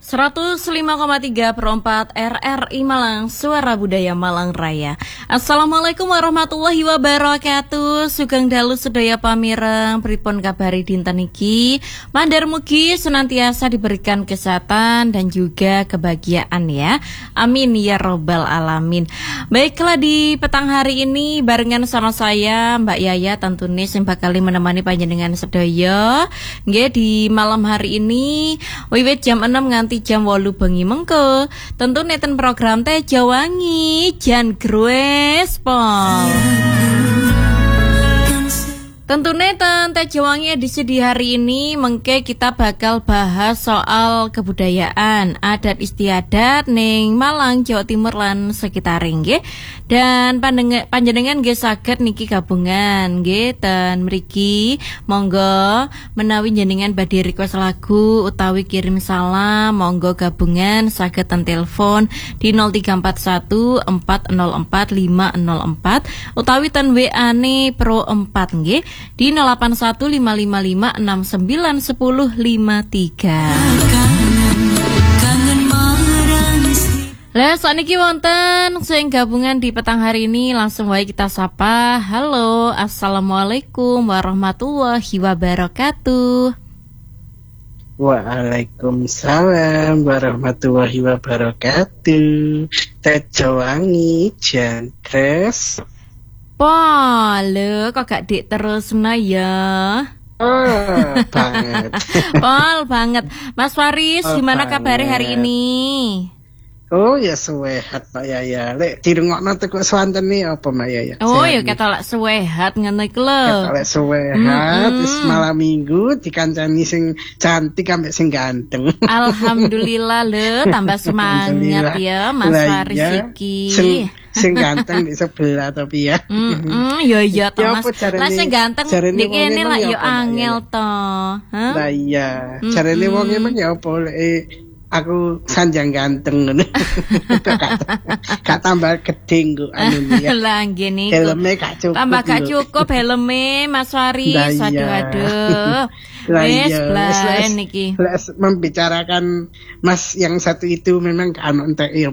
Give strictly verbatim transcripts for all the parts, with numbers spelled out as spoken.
seratus lima koma tiga per empat R R I Malang, Suara Budaya Malang Raya. Assalamualaikum warahmatullahi wabarakatuh. Sugeng dalu sedaya pamireng, pripun kabari dinten iki? Mandar mugi senantiasa diberikan kesehatan dan juga kebahagiaan ya. Amin ya robbal alamin. Baiklah, di petang hari ini barengan sama saya Mbak Yaya tentunya sing bakal menemani panjenengan sedaya. Nggih, di malam hari ini wiwit jam enam nganti jam wolu bengi mengko tentu neten program Teh Jawangi Jan Grues Pol. Tentu neten Teh Jawangi edisi di hari ini mengke kita bakal bahas soal kebudayaan adat istiadat ning Malang, Jawa Timur lan sekitar nggih. Dan panjenengan nggih saged niki gabungan nggih ten mriki monggo menawi jenengan badhe request lagu utawi kirim salam monggo gabungan saged ten telepon di nol tiga empat satu empat nol empat lima nol empat utawi ten W A-ne Pro empat nggih di nol delapan satu lima lima lima enam sembilan satu nol lima tiga. Lah sakniki wonten sing gabungan di petang hari ini, langsung wae kita sapa. Halo, assalamualaikum warahmatullahi wabarakatuh. Waalaikumsalam warahmatullahi wabarakatuh. Teh Jawangi Jan Grues Pol, kok gak dik terus no ya? Oh, banget. Pol banget. Mas Faris, oh, gimana kabar hari ini? Oh ya suwehat Pak Yaya. Lek dirungokno teko swantene apa Mbak Yaya? Oh ya ketok lek suwehat ngono iku lho. Ketok lek suwehat wis mm-hmm. malam minggu dikancani sing cantik ambek sing ganteng. Alhamdulillah lho, tambah semangat ya Mas Faris ya, iki. Sing, sing ganteng di sebelah tapi ya. Heeh, ya ya to Mas. Lah sing ganteng nek kene lak yo angel to. Hah? Lah iya, jarene wong emang ya apa lek aku sanjang ganteng ngono. Gak tambah gedhe kok anu ya. Lah ngene helme gak cukup. Tambah gak cukup helme Mas Faris. Aduh aduh. Wes blaen niki. Membicarakan Mas yang satu itu memang gak ono entek ya.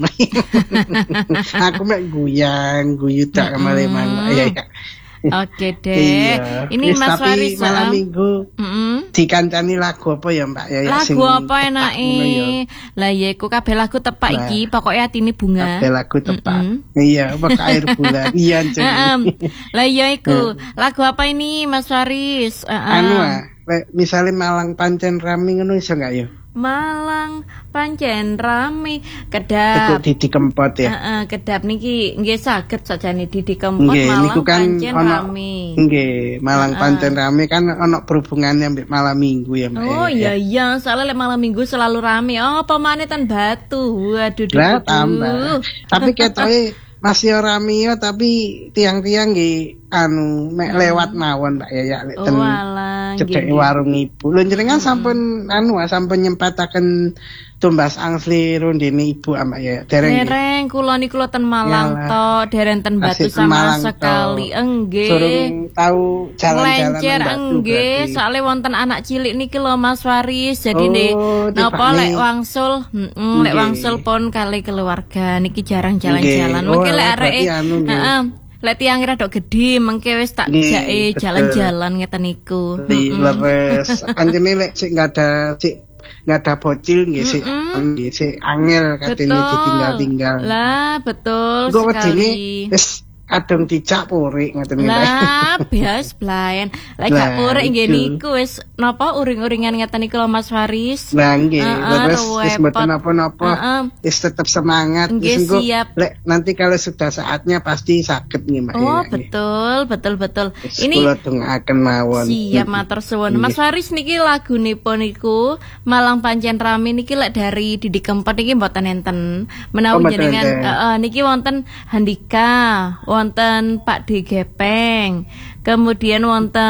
Aku mek guyang, guyu tak kemale mang. Ya ya. Oke deh. Iya. Ini yes, Mas Faris malam minggu mm-hmm. dikancani lagu apa ya Mbak ya? Lagu apa enake? Lah ya iku kabeh lagu tepak nah, iki, pokoke atine bunga. Kabeh lagu tepak. Mm-hmm. Iya, apa air bulan. Iya, Ceng. Lah ya iku. Lagu apa ini Mas Faris? Uh-uh. Anu ah, misale Malang pancen rame ngono iso enggak ya? Malang pancen rame kedap Didi Kempot ya. Heeh, uh, uh, kedap niki nggih saged sajane Didi Kempot Malang kan pancen ono, rame. Nggih, Malang uh, pancen rame kan ono berhubungannya ambek malam minggu ya, Mbak. Oh iya iya, soalnya malam minggu selalu rame. Oh, pemane ten Batu. Waduh duh. Tambah. Tapi ketoke masih rame ya, tapi tiang-tiang nggih anu mek lewat mawon Mbak ya lek ten cedhek warung ibu. Lho jenengan hmm. sampun anu sampun nyempataken tumbas angsli rondene ibu Mbak ya. Dereng. Dereng kula niku ten Malang to, dereng ten Batu sama sekali. Enggih. Durung tahu jalan-jalan Lencer enggih, soalnya wonten anak cilik niki lho Mas Faris. Jadi nek oh, napa lek wangsul, heeh, lek wangsul pon kali keluarga niki jarang jalan-jalan. Mungkin lek areke heeh lek tiang rada gedhe mengke wis tak jake jalan-jalan ngeten niku. Leres. Anjene lek sik enggak ada sik enggak ada bocil nggih sik nggih sik angel katene ditinggal-tinggal. Lah betul Go sekali. Wis kadung dicak purik ngoten niku. Lah bias blaen. Lek gak purik nggih niku wis napa uring-uringan ngeten niku lho Mas Faris. Lah nggih, terus wis mboten napa-napa. Wis tetep semangat wis engko lek nanti kalau sudah saatnya pasti saged nggih Mbak. Oh, betul, betul betul. Ini kula dongaaken mawon. Siap matur suwun. Mas Faris niki lagunipun niku Malang pancen rame niki lek dari Didi Kempot niki mboten enten. Menawi jenengan heeh niki wonten Handika, wonten Pak D Gepeng, kemudian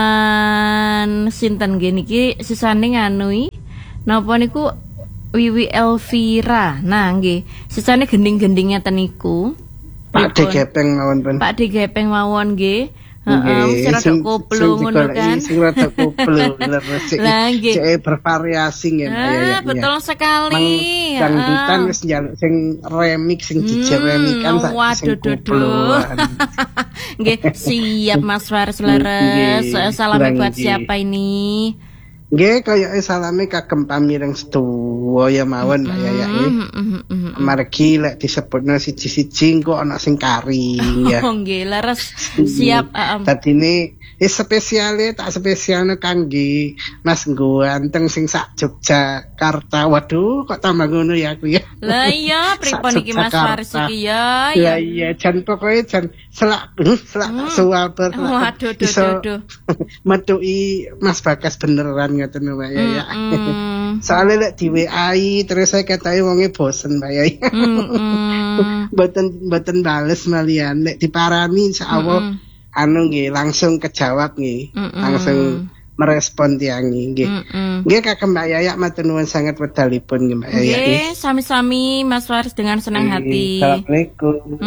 wonten sinten nggih niki sisane nganui napa niku Wiwi Elvira. Nah nggih sisane gending-gendingnya ten niku Pak D Gepeng mawon pun. Pak D Gepeng mawon nggih. Heeh, mesti rada koplo ngono kan. Sing rada koplo leres iki. Cek bervariasi nggih Mbak ya. Ah, betul sekali. Dangdutan wis njaluk sing remix sing dijeremik kan sak koplo. Nggih, siap Mas Faris leres. Salam buat siapa ini? Nggih, kaya salame kagem pamireng sedoyo ya mawon Mbak Yaya nggih. Amargi lek disebutna siji-siji kok ana sing karing ya. Oh nggih, leres. Siap. Dadine wis spesiale tak spesialne kangge Mas Ganteng sing sak Yogyakarta. Waduh, kok tambah ngono ya aku ya. Lah iya, pripun iki Mas Faris iki ya. Ya iya, jan pokoke jan selak selak suwaber. Waduh, duh. Metuki Mas Bagas beneran ngoten Mbak Yaya. Soale lek di W A-i terus saya katae wonge bosen Mbak Yaya. Mboten mboten bales malian lek diparani insyaallah anu nggih langsung kejawab nggih. Langsung merespon tiang nggih. Nggih Kakak Mbak Yaya matur nuwun sangat wedalipun nggih Mbak Yaya. Nggih, sami-sami Mas Faris dengan senang hati. Assalamualaikum.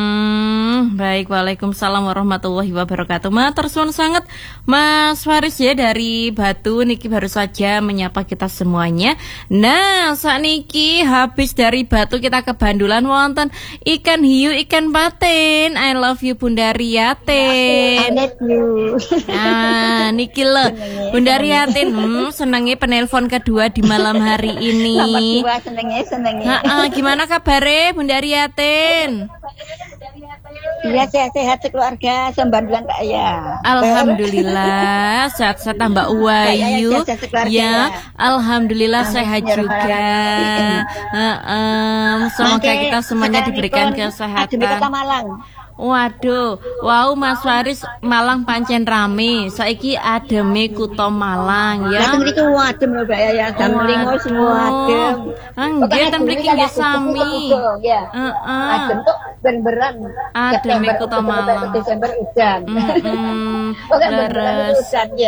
Baik, waalaikumsalam warahmatullahi wabarakatuh. Matur suwun sangat Mas Faris ya dari Batu niki baru saja menyapa kita semuanya. Nah, sakniki habis dari Batu kita ke Bandulan wonten ikan hiu, ikan patin. I love you Bunda Riatin. I love you. Nah, niki lho Bunda Riatin, hmm, senengnya penelpon kedua di malam hari ini. Nomor dua, senengnya, senengnya. Nah, gimana kabarnya Bunda Riatin? Iya, sehat-sehat sekeluarga, sembandulan Kak ya. Alhamdulillah, sehat-sehat Mbak Wayu. Ya, alhamdulillah sehat juga. Heeh, semoga kita semuanya diberikan kesehatan. Kota Malang. Waduh, wow Mas Faris Malang pancen rame. Saiki ademe Kuto Malang ya. Lah mriki adem lho Mbak ya, jam lima semua adem. Nggih, ten mriki nggih sami. Heeh. Adem kok ben-beran. Ademe Kuto Malang. Desember hujan. Heeh. Leres.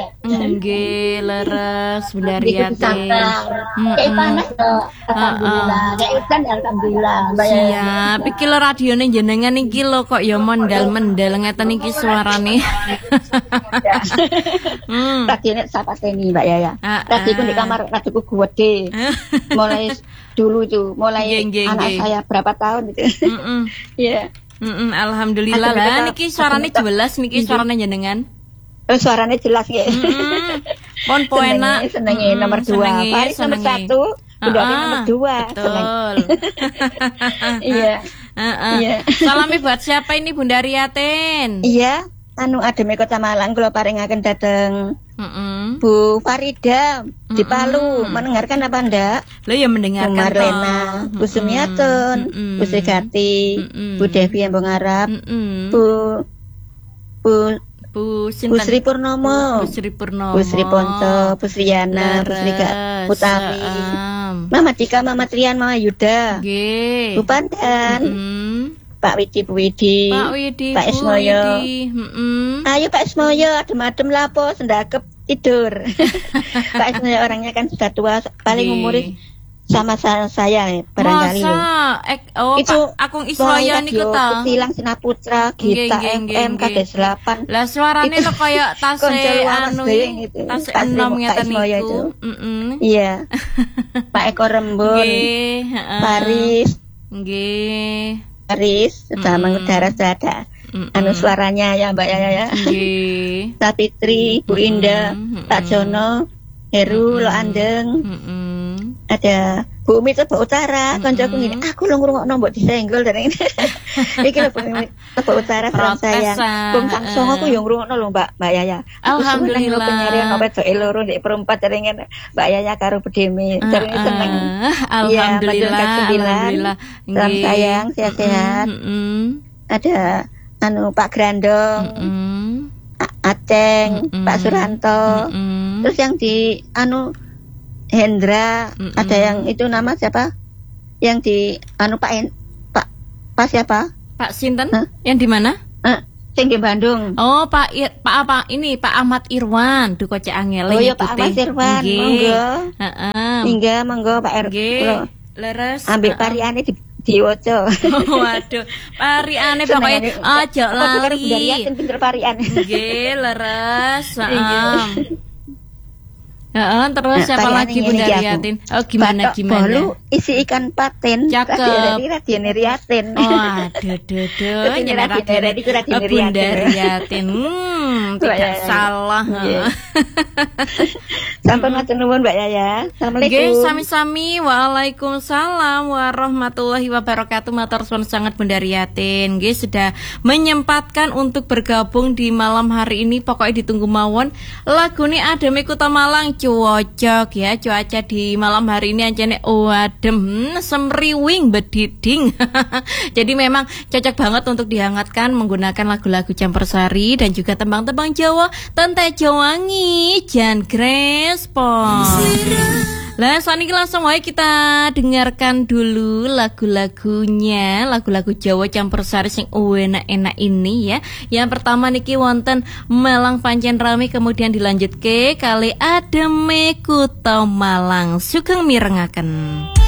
Nggih, leres Bunda Riatin. Kayak panas kok. Alhamdulillah. Kayak hujan alhamdulillah. Siap. Iki lho radione jenengan iki lho kok ya mendel-mendel ngeten iki suarane. Hmm. Tadi nek sapa teni Mbak Yaya. Tadi ku di kamar radioku gede. Mulai dulu tuh, mulai anak saya berapa tahun itu. Heeh. Iya. Heeh, alhamdulillah lah niki suarane jelas niki suarane jenengan. Oh, suaranya jelas nggih. Pon poena senenge nomor dua. Faris nomor satu, Bunda nomor dua. Betul. Iya. Iya. Salami buat siapa ini Bunda Riatin? Iya, anu ademe Kota Malang kula paringaken dateng mm-hmm. Bu Farida mm-hmm. di Palu. Mendengarkan apa ndak? Lo ya mendengarkan. Bu Marlena, Bu Sumiatun, mm-hmm. Bu Segati, mm-hmm. Bu Devi yang Arab, mm-hmm. Bu Bu Bu, Bu Sri Purnomo, Bu Sri Purnomo, Bu Sri Ponto, Bu Sriana, Bu Sri Putami, Mama Tika, Mama Trian, Mama Yuda, G. Bu Pandan, mm-hmm. Pak Widi, Bu Widi, Pak Widi, Pak Ismoyo, mm-hmm. Ayo Pak Ismoyo, adem-adem lapo, sendakep tidur. Pak Ismoyo orangnya kan sudah tua, paling umurnya sama saya barangkali. Masa? Ek, oh, itu Akung Ismoyo niku ta. Silang Sinaputra, Gita M M K D delapan. Lah suarane kok kaya tase anu tase enom ngeten niku. Heeh. Iya. Pak Eko Rembun. Nggih, heeh. Paris. Nggih. Paris sudah mengudara sudah ada. Anu suaranya ya Mbak Yaya ya. Nggih. Pak Fitri, Bu Indah, Pak Jono, Heru Lo Andeng. Ada Bu Umi Tebo Utara, kancaku ngene, aku lho ngrungokno mbok disenggol dari ini. Iki lho Bu Umi Tebo Utara sayang sayang. Bung Tangsong aku yo ngrungokno lho Mbak Mbak Yaya. Alhamdulillah. Penyarian wedoke loro ndek perempat jaringan Mbak Yaya karo Bedemi. Jaringan seneng. Alhamdulillah. Alhamdulillah. Salam sayang, sehat-sehat. Ada anu Pak Grandong. Aceng, Pak Suranto. Terus yang di anu Hendra, mm-mm. ada yang itu nama siapa? Yang di anu Pak en, Pak Pak siapa? Pak Sinten? Huh? Yang di mana? Eh, yang di Bandung. Oh, Pak Ir, Pak apa? Ini Pak Ahmad Irwan, duh kocek angele. Oh iya Pak Ahmad Irwan, monggo. Heeh. Hingga monggo Pak R. Leres. Ambil pariane di diwaca. Waduh, pariane pokoke aja lali. Budariatin pinter parian. Nggih, leres. Heeh. Heeh, terus siapa Pariane lagi Bunda ngene iki aku. Riatin? Oh, gimana Batok gimana? bolu isi ikan paten. Cakep. Radiane radiane riatin. Oh, aduh, aduh, aduh, Radiane nyana radiane Radiane iku radiane oh, Bunda riatin. Riatin. Hmm, tidak Mbak Yaya. salah. Iya. Sampun matur nuwun Mbak Yaya. Assalamualaikum. Nggih, sami-sami. Waalaikumsalam warahmatullahi wabarakatuh. Matur suwun sangat Bunda Riatin. Nggih, sudah menyempatkan untuk bergabung di malam hari ini. Pokoknya ditunggu mawon. Lagune Adem Kota Malang cocok ya. Cuaca di malam hari ini anjane adem, hmm, semriwing bediding. Jadi memang cocok banget untuk dihangatkan menggunakan lagu-lagu campursari dan juga tembang-tembang Jawa, Tante Jawangi, Jan Grespon. Lah, saat ini langsung aja kita dengarkan dulu lagu-lagunya, lagu-lagu Jawa campursari sing enak-enak ini ya. Yang pertama niki wonten Malang Pancen Rame, kemudian dilanjut ke kali Ademe Kota Malang. Sugeng mirengaken.